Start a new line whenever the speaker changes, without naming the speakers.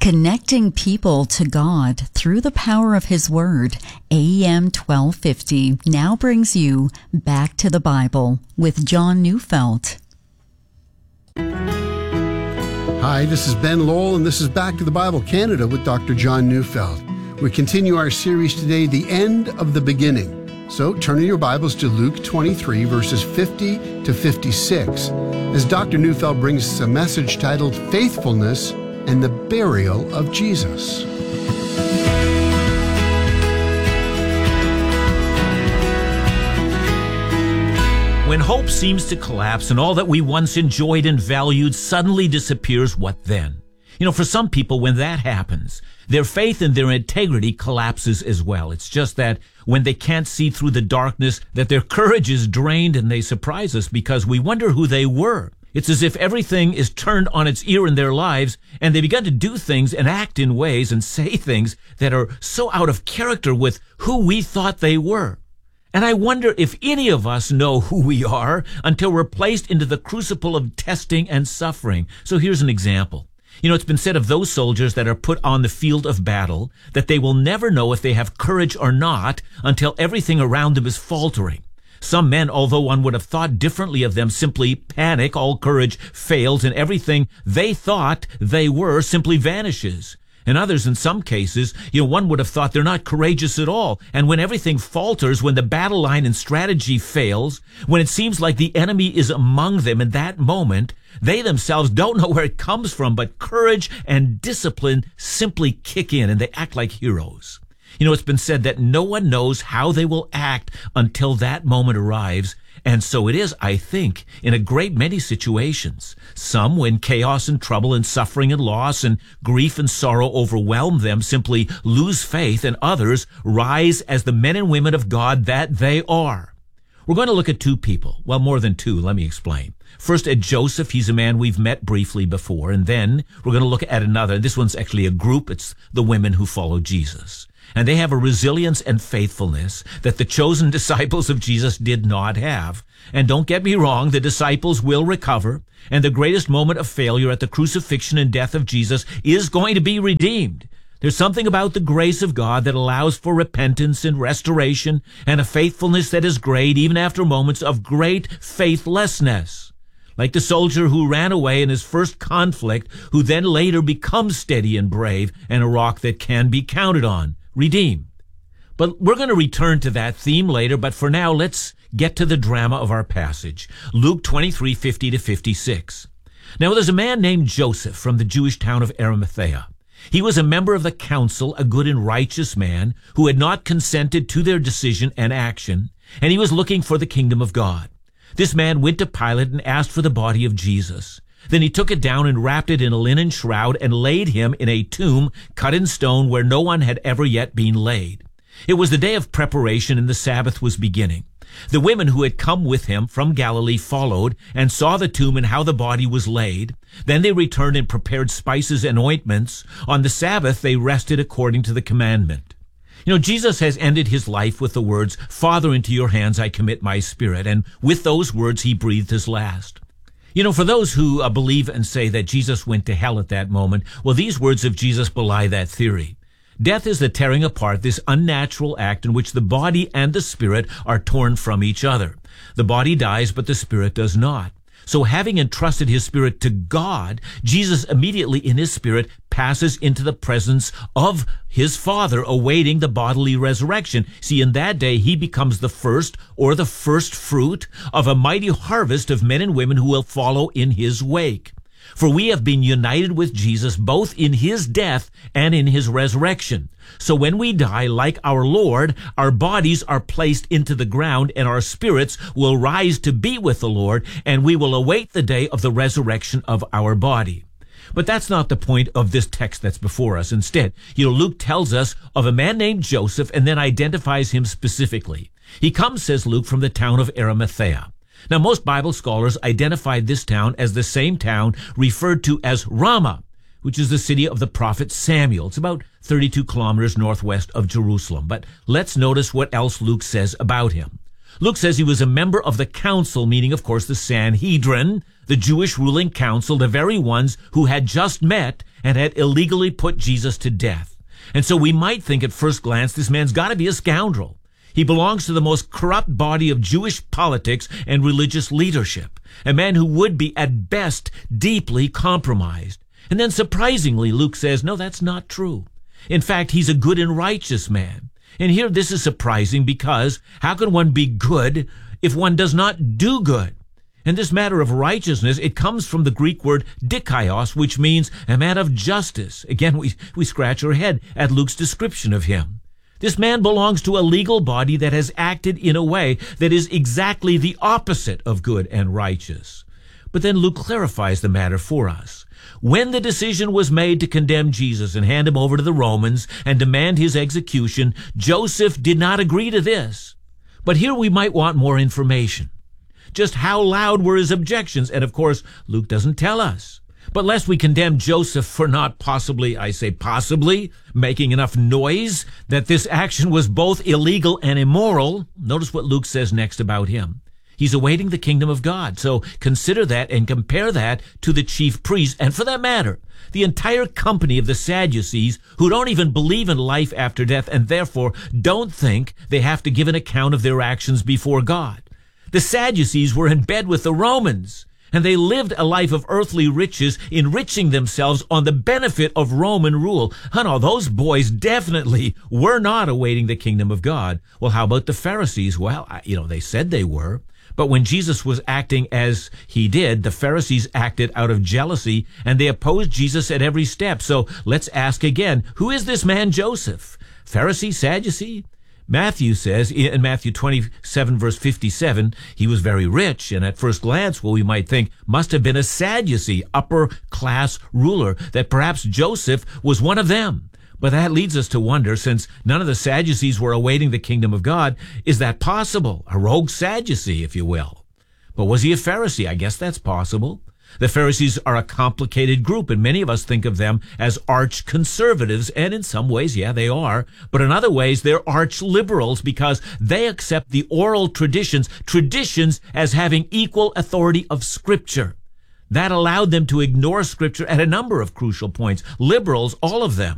Connecting people to God through the power of His Word, AM 1250 now brings you Back to the Bible with John Neufeld.
Hi, this is Ben Lowell, and this is Back to the Bible Canada with Dr. John Neufeld. We continue our series today, The End of the Beginning. So turn in your Bibles to Luke 23, verses 50 to 56, as Dr. Neufeld brings us a message titled Faithfulness and the Burial of Jesus.
When hope seems to collapse and all that we once enjoyed and valued suddenly disappears, what then? For some people, when that happens, their faith and their integrity collapses as well. It's just that when they can't see through the darkness, that their courage is drained, and they surprise us because we wonder who they were. It's as if everything is turned on its ear in their lives, and they begin to do things and act in ways and say things that are so out of character with who we thought they were. And I wonder if any of us know who we are until we're placed into the crucible of testing and suffering. So here's an example. It's been said of those soldiers that are put on the field of battle that they will never know if they have courage or not until everything around them is faltering. Some men, although one would have thought differently of them, simply panic, all courage fails, and everything they thought they were simply vanishes. And others, in some cases, one would have thought they're not courageous at all. And when everything falters, when the battle line and strategy fails, when it seems like the enemy is among them in that moment, they themselves don't know where it comes from, but courage and discipline simply kick in and they act like heroes. It's been said that no one knows how they will act until that moment arrives. And so it is, I think, in a great many situations. Some, when chaos and trouble and suffering and loss and grief and sorrow overwhelm them, simply lose faith, and others rise as the men and women of God that they are. We're going to look at two people. Well, more than two. Let me explain. First, at Joseph. He's a man we've met briefly before. And then we're going to look at another. This one's actually a group. It's the women who follow Jesus. And they have a resilience and faithfulness that the chosen disciples of Jesus did not have. And don't get me wrong, the disciples will recover, and the greatest moment of failure at the crucifixion and death of Jesus is going to be redeemed. There's something about the grace of God that allows for repentance and restoration and a faithfulness that is great even after moments of great faithlessness. Like the soldier who ran away in his first conflict, who then later becomes steady and brave and a rock that can be counted on. Redeemed. But we're going to return to that theme later, but for now, let's get to the drama of our passage. Luke 23, 50 to 56. Now, there's a man named Joseph from the Jewish town of Arimathea. He was a member of the council, a good and righteous man who had not consented to their decision and action, and he was looking for the kingdom of God. This man went to Pilate and asked for the body of Jesus. Then he took it down and wrapped it in a linen shroud and laid him in a tomb cut in stone where no one had ever yet been laid. It was the day of preparation and the Sabbath was beginning. The women who had come with him from Galilee followed and saw the tomb and how the body was laid. Then they returned and prepared spices and ointments. On the Sabbath they rested according to the commandment. Jesus has ended his life with the words, "Father, into your hands I commit my spirit." And with those words he breathed his last. For those who believe and say that Jesus went to hell at that moment, well, these words of Jesus belie that theory. Death is the tearing apart, this unnatural act in which the body and the spirit are torn from each other. The body dies, but the spirit does not. So having entrusted his spirit to God, Jesus immediately in his spirit passes into the presence of his Father, awaiting the bodily resurrection. See, in that day, he becomes the first or the first fruit of a mighty harvest of men and women who will follow in his wake. For we have been united with Jesus both in his death and in his resurrection. So when we die, like our Lord, our bodies are placed into the ground and our spirits will rise to be with the Lord, and we will await the day of the resurrection of our body. But that's not the point of this text that's before us. Instead, Luke tells us of a man named Joseph and then identifies him specifically. He comes, says Luke, from the town of Arimathea. Now, most Bible scholars identified this town as the same town referred to as Ramah, which is the city of the prophet Samuel. It's about 32 kilometers northwest of Jerusalem. But let's notice what else Luke says about him. Luke says he was a member of the council, meaning, of course, the Sanhedrin, the Jewish ruling council, the very ones who had just met and had illegally put Jesus to death. And so we might think at first glance this man's got to be a scoundrel. He belongs to the most corrupt body of Jewish politics and religious leadership, a man who would be, at best, deeply compromised. And then, surprisingly, Luke says, no, that's not true. In fact, he's a good and righteous man. And here this is surprising because how can one be good if one does not do good? And this matter of righteousness, it comes from the Greek word dikaios, which means a man of justice. Again, we scratch our head at Luke's description of him. This man belongs to a legal body that has acted in a way that is exactly the opposite of good and righteous. But then Luke clarifies the matter for us. When the decision was made to condemn Jesus and hand him over to the Romans and demand his execution, Joseph did not agree to this. But here we might want more information. Just how loud were his objections? And of course, Luke doesn't tell us. But lest we condemn Joseph for not possibly, making enough noise that this action was both illegal and immoral, notice what Luke says next about him. He's awaiting the kingdom of God. So consider that and compare that to the chief priests, and for that matter, the entire company of the Sadducees, who don't even believe in life after death and therefore don't think they have to give an account of their actions before God. The Sadducees were in bed with the Romans, and they lived a life of earthly riches, enriching themselves on the benefit of Roman rule. No, those boys definitely were not awaiting the kingdom of God. Well, how about the Pharisees? Well, they said they were. But when Jesus was acting as he did, the Pharisees acted out of jealousy, and they opposed Jesus at every step. So let's ask again, who is this man Joseph? Pharisee, Sadducee? Matthew says in Matthew 27, verse 57, he was very rich, and at first glance, we might think must have been a Sadducee, upper-class ruler, that perhaps Joseph was one of them. But that leads us to wonder, since none of the Sadducees were awaiting the kingdom of God, is that possible? A rogue Sadducee, if you will. But was he a Pharisee? I guess that's possible. The Pharisees are a complicated group, and many of us think of them as arch-conservatives, and in some ways, yeah, they are. But in other ways, they're arch-liberals because they accept the oral traditions as having equal authority of Scripture. That allowed them to ignore Scripture at a number of crucial points. Liberals, all of them.